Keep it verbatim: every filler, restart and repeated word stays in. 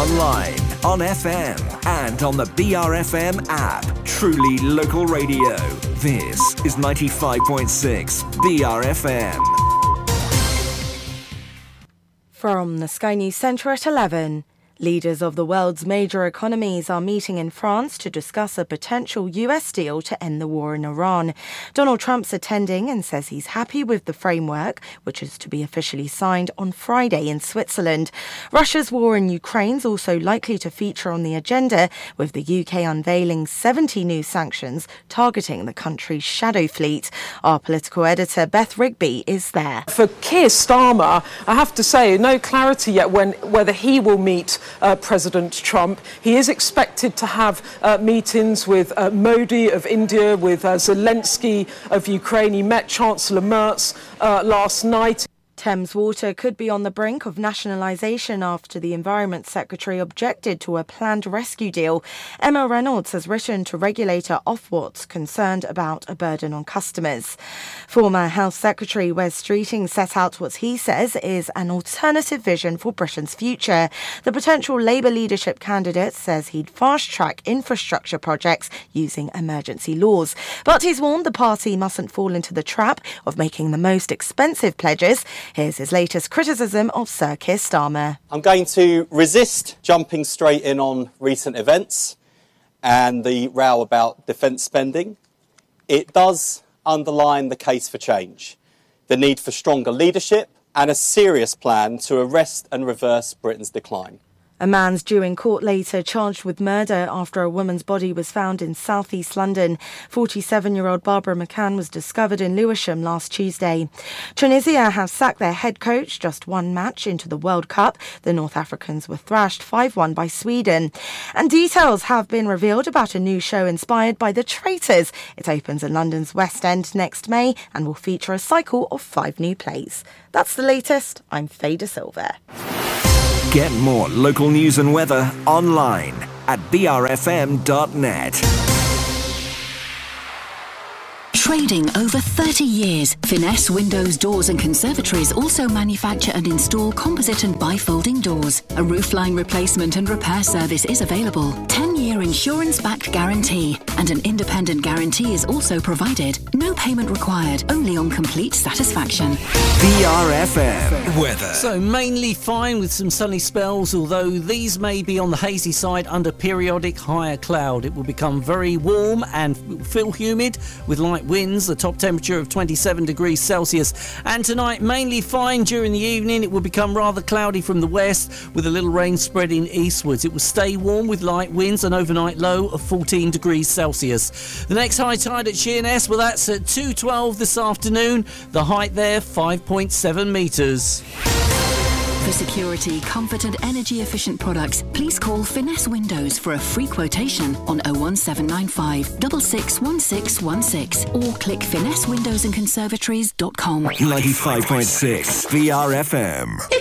online, on F M, and on the B R F M app. Truly local radio. This is ninety-five point six B R F M. From the Sky News Centre at eleven. Leaders of the world's major economies are meeting in France to discuss a potential U S deal to end the war in Iran. Donald Trump's attending and says he's happy with the framework, which is to be officially signed on Friday in Switzerland. Russia's war in Ukraine is also likely to feature on the agenda, with the U K unveiling seventy new sanctions targeting the country's shadow fleet. Our political editor Beth Rigby is there. For Keir Starmer, I have to say, no clarity yet when whether he will meet Uh, President Trump. He is expected to have uh, meetings with uh, Modi of India, with uh, Zelensky of Ukraine. He met Chancellor Merz uh, last night. Thames Water could be on the brink of nationalisation after the Environment Secretary objected to a planned rescue deal. Emma Reynolds has written to regulator Ofwat's concerned about a burden on customers. Former Health Secretary Wes Streeting set out what he says is an alternative vision for Britain's future. The potential Labour leadership candidate says he'd fast-track infrastructure projects using emergency laws. But he's warned the party mustn't fall into the trap of making the most expensive pledges. Here's his latest criticism of Sir Keir Starmer. I'm going to resist jumping straight in on recent events and the row about defence spending. It does underline the case for change, the need for stronger leadership and a serious plan to arrest and reverse Britain's decline. A man's due in court later charged with murder after a woman's body was found in southeast London. forty-seven-year-old Barbara McCann was discovered in Lewisham last Tuesday. Tunisia have sacked their head coach just one match into the World Cup. The North Africans were thrashed five one by Sweden. And details have been revealed about a new show inspired by The Traitors. It opens in London's West End next May and will feature a cycle of five new plays. That's the latest. I'm Faye De Silva. Get more local news and weather online at b r f m dot net. Trading over thirty years, Finesse Windows, Doors and Conservatories also manufacture and install composite and bifolding doors. A roofline replacement and repair service is available. ten-year insurance-backed guarantee and an independent guarantee is also provided. No payment required, only on complete satisfaction. B R F M weather. So mainly fine with some sunny spells, although these may be on the hazy side under periodic higher cloud. It will become very warm and feel humid with light winds, a top temperature of twenty-seven degrees Celsius. And tonight, mainly fine during the evening. It will become rather cloudy from the west with a little rain spreading eastwards. It will stay warm with light winds, an overnight low of fourteen degrees Celsius. The next high tide at Sheerness, well, that's at two twelve this afternoon. The height there, five point seven metres. For security, comfort and energy efficient products, please call Finesse Windows for a free quotation on oh one seven nine five, six six one six one six or click finesse windows and conservatories dot com. ninety-five point six B R F M.